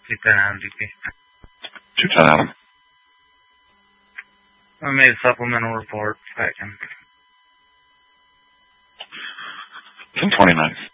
Keep that on, DP. 210 Adam. I made a supplemental report. Back in. 1029.